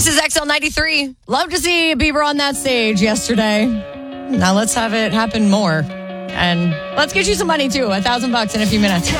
This is XL93. Love to see Bieber on that stage yesterday. Now let's have it happen more. And let's get you some money too, $1,000 in a few minutes.